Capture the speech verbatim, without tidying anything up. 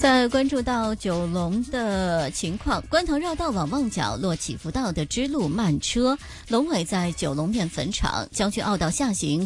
在关注到九龙的情况，观塘绕道往旺角落起福道的支路慢车，龙尾在九龙面坟场，将军澳道下行